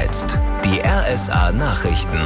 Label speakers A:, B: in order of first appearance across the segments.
A: jetzt die RSA Nachrichten.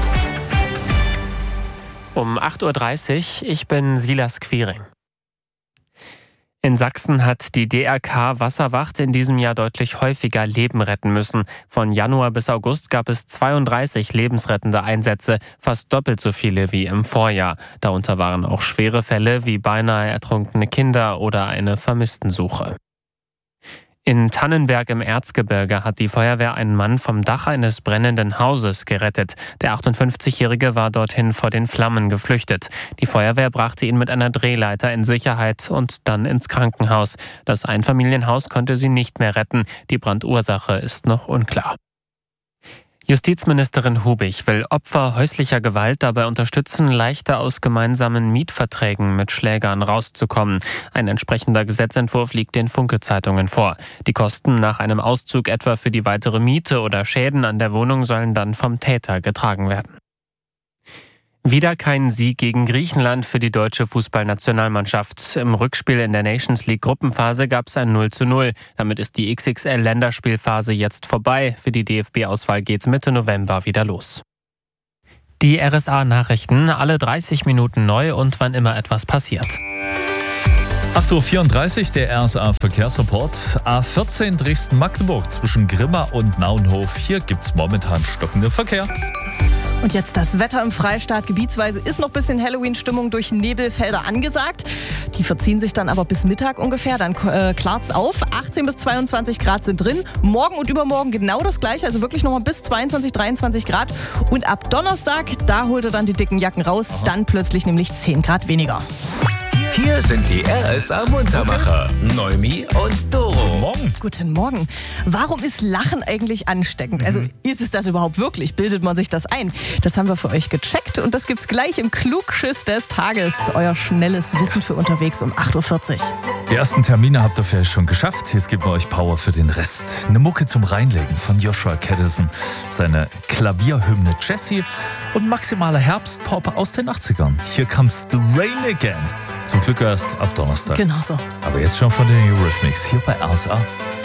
B: Um 8.30 Uhr, ich bin Silas Quiring. In Sachsen hat die DRK Wasserwacht in diesem Jahr deutlich häufiger Leben retten müssen. Von Januar bis August gab es 32 lebensrettende Einsätze, fast doppelt so viele wie im Vorjahr. Darunter waren auch schwere Fälle wie beinahe ertrunkene Kinder oder eine Vermisstensuche. In Tannenberg im Erzgebirge hat die Feuerwehr einen Mann vom Dach eines brennenden Hauses gerettet. Der 58-Jährige war dorthin vor den Flammen geflüchtet. Die Feuerwehr brachte ihn mit einer Drehleiter in Sicherheit und dann ins Krankenhaus. Das Einfamilienhaus konnte sie nicht mehr retten. Die Brandursache ist noch unklar. Justizministerin Hubig will Opfer häuslicher Gewalt dabei unterstützen, leichter aus gemeinsamen Mietverträgen mit Schlägern rauszukommen. Ein entsprechender Gesetzentwurf liegt den Funke-Zeitungen vor. Die Kosten nach einem Auszug etwa für die weitere Miete oder Schäden an der Wohnung sollen dann vom Täter getragen werden. Wieder kein Sieg gegen Griechenland für die deutsche Fußballnationalmannschaft. Im Rückspiel in der Nations League Gruppenphase gab es ein 0:0. Damit ist die XXL-Länderspielphase jetzt vorbei. Für die DFB-Auswahl geht's Mitte November wieder los. Die RSA-Nachrichten, alle 30 Minuten neu und wann immer etwas passiert.
C: 8.34 Uhr, der RSA-Verkehrsreport. A14 Dresden-Magdeburg zwischen Grimma und Naunhof. Hier gibt's momentan stockenden Verkehr.
D: Und jetzt das Wetter im Freistaat. Gebietsweise ist noch ein bisschen Halloween-Stimmung durch Nebelfelder angesagt. Die verziehen sich dann aber bis Mittag ungefähr. Dann klart's auf. 18 bis 22 Grad sind drin. Morgen und übermorgen genau das Gleiche. Also wirklich nochmal bis 22, 23 Grad. Und ab Donnerstag, da holt er dann die dicken Jacken raus. Dann plötzlich nämlich 10 Grad weniger.
A: Hier sind die RSA Muntermacher, Neumi und Doro.
C: Morgen.
D: Guten Morgen. Warum ist Lachen eigentlich ansteckend? Also ist es das überhaupt wirklich? Bildet man sich das ein? Das haben wir für euch gecheckt und das gibt's gleich im Klugschiss des Tages. Euer schnelles Wissen für unterwegs um 8.40 Uhr.
C: Die ersten Termine habt ihr vielleicht schon geschafft. Jetzt geben wir euch Power für den Rest. Eine Mucke zum Reinlegen von Joshua Caddison, seine Klavierhymne Jessie und maximaler Herbstpop aus den 80ern. Here comes the rain again. Zum Glück erst ab Donnerstag.
D: Genau so.
C: Aber jetzt schon von den Eurythmics hier bei RSA.